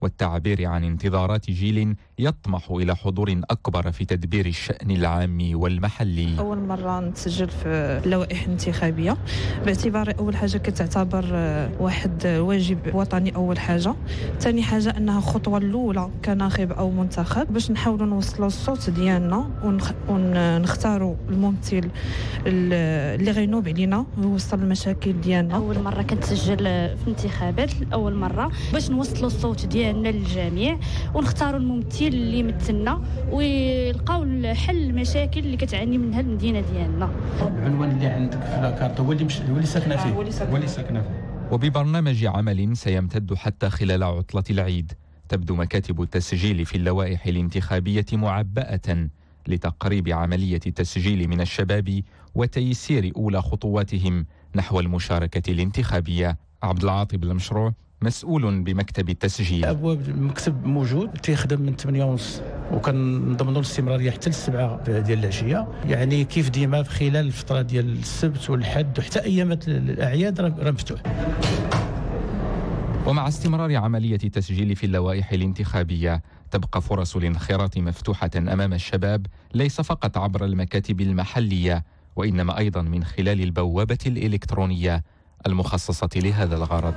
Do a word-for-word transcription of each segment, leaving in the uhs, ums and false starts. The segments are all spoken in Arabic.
والتعبير عن انتظارات جيل يطمح إلى حضور أكبر في تدبير الشأن العام والمحلي. أول مرة نتسجل في اللوائح الانتخابية باعتبار أول حاجة كتعتبر واحد واجب وطني. أول حاجة، ثاني حاجة أنها خطوة الأولى كناخب أو منتخب باش نحاولوا نوصلوا الصوت ديالنا ونخ... ونختاروا الممثل اللي غينوب علينا ويوصل المشاكل ديالنا. أول مرة كنتسجل في انتخابات أول مرة باش نوصلوا الصوت ديالنا للجميع ونختاروا الممثل اللي يمثلنا ويلقاو الحل المشاكل اللي كتعاني منها المدينة ديالنا. العنوان اللي عندك في لاكارت هو اللي مش... هو اللي ساكنه فيه هو اللي ساكنه فيه. وببرنامج عمل سيمتد حتى خلال عطلة العيد تبدو مكاتب التسجيل في اللوائح الانتخابية معبأة لتقريب عملية التسجيل من الشباب وتيسير أولى خطواتهم نحو المشاركة الانتخابية. عبد العاطي المشروع مسؤول بمكتب التسجيل. أبواب المكتب موجود تيخدم من ثمانية ونص وكنضمنوا الاستمرارية حتى السبعة ديال العشية، يعني كيف ديما في خلال الفترة ديال السبت والحد وحتى أيامات الأعياد راه مفتوح. ومع استمرار عملية التسجيل في اللوائح الانتخابية تبقى فرص الانخراط مفتوحة أمام الشباب ليس فقط عبر المكاتب المحلية وإنما أيضا من خلال البوابة الإلكترونية المخصصة لهذا الغرض.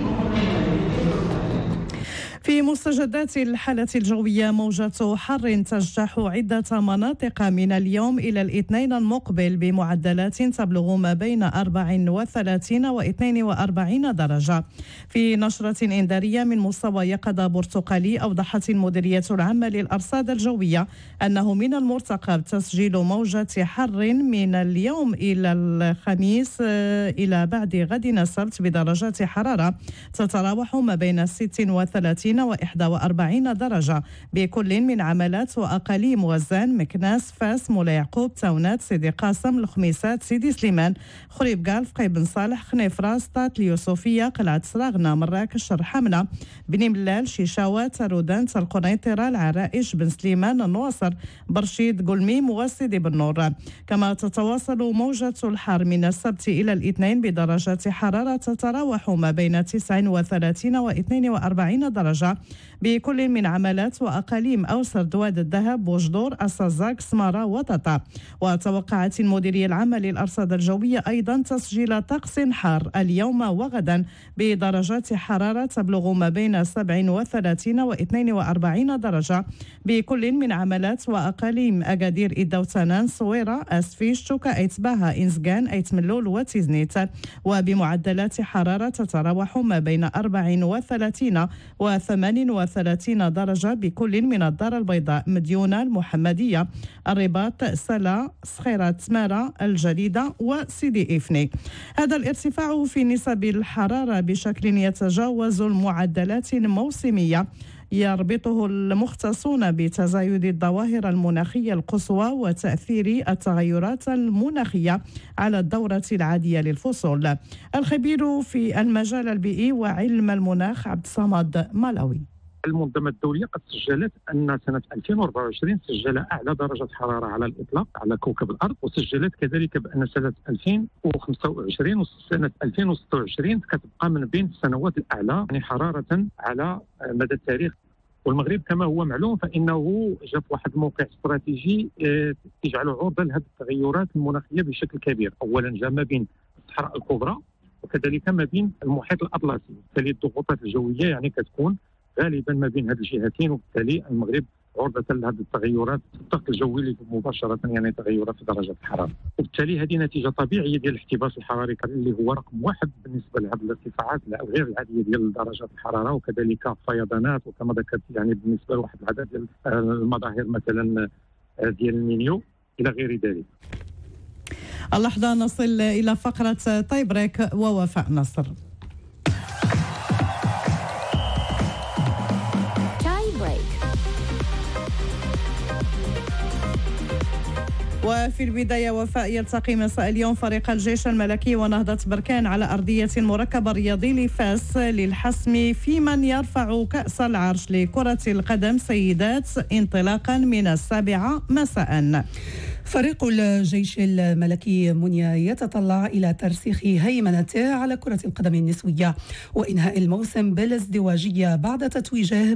في مستجدات الحالة الجوية، موجة حر تجتاح عدة مناطق من اليوم إلى الاثنين المقبل بمعدلات تبلغ ما بين أربع وثلاثين واثنين وأربعين درجة. في نشرة إنذارية من مستوى يقظة برتقالي أوضحت المديرية العامة للأرصاد الجوية أنه من المرتقب تسجيل موجة حر من اليوم إلى الخميس إلى بعد غد السبت بدرجات حرارة تتراوح ما بين ست وثلاثين وإحدى وأربعين درجة بكل من عملات وأقاليم وزان، مكناس، فاس، مولا يعقوب، تاونات، سيدي قاسم، الخميسات، سيدي سليمان، خريب قال، فقي بن صالح، خنيفراس، طات، اليوسفية، قلعة صراغنا، مراكش، رحمنا، بني ملال، شيشاوة، ترودان، القنيطرة، العرائش، بن سليمان، النواصر، برشيد، قلميم وسيدي بن نور. كما تتواصل موجة الحر من السبت إلى الاثنين بدرجات حرارة تتراوح ما بين تسع وثلاثين واثنين وأربعين درجة بكل من عملات وأقاليم أوسر، دواد، الذهب، بوجدور، السزاق، سمارة وططا. وتوقعت المديرية العامة للأرصاد الجوية أيضا تسجيل طقس حار اليوم وغدا بدرجات حرارة تبلغ ما بين سبع وثلاثين واثنين وأربعين درجة بكل من عملات وأقاليم أكادير، إدوتانان، صويرة، أسفيش، توكا، إتباها، إنزغان، إتملول وتيزنيت، وبمعدلات حرارة تتراوح ما بين أربع وثلاثين وثمان وثلاثين درجة بكل من الدار البيضاء، مديونة، المحمدية، الرباط، سلا، صخيرة، تمارة، الجليدة وسيدي إفني. هذا الارتفاع في نسب الحرارة بشكل يتجاوز المعدلات الموسمية يربطه المختصون بتزايد الظواهر المناخية القصوى وتأثير التغيرات المناخية على الدورة العادية للفصول. الخبير في المجال البيئي وعلم المناخ عبد الصمد مالاوي. المنظمة الدولية قد سجلت أن سنة ألفين وأربعة وعشرين سجل أعلى درجة حرارة على الإطلاق على كوكب الأرض، وسجلت كذلك بأن سنة ألفين وخمسة وعشرين وسنة ألفين وستة وعشرين كتبقى من بين السنوات الأعلى يعني حرارة على مدى التاريخ. والمغرب كما هو معلوم فإنه جاء في واحد الموقع استراتيجي يجعله عرضة لهذه التغيرات المناخية بشكل كبير. أولا جاء ما بين الصحراء الكبرى وكذلك ما بين المحيط الأطلسي، وبالتالي الضغوطات الجوية يعني كتكون غالبا ما بين هذه الجهتين، وبالتالي المغرب عرضة لهذه التغيرات في الضغط الجوي اللي مباشرة يعني تغيرات في درجة الحرارة. وبالتالي هذه نتيجة طبيعية ديال الاحتباس الحراري اللي هو رقم واحد بالنسبة لهذه الارتفاعات غير العادية ديال درجات الحرارة، وكذلك فيضانات وكما ذكرت يعني بالنسبة لواحد العدد ديال المظاهر مثلا ديال المينيو إلى غير ذلك. اللحظة نصل إلى فقرة تاي بريك ووفاء نصر. وفي البداية وفاء، يلتقي مساء اليوم فريق الجيش الملكي ونهضة بركان على أرضية المركب الرياضي لفاس للحسم في من يرفع كأس العرش لكرة القدم سيدات انطلاقا من السابعة مساء. فريق الجيش الملكي منيا يتطلع إلى ترسيخ هيمنته على كرة القدم النسوية وإنهاء الموسم بالازدواجية بعد تتويجه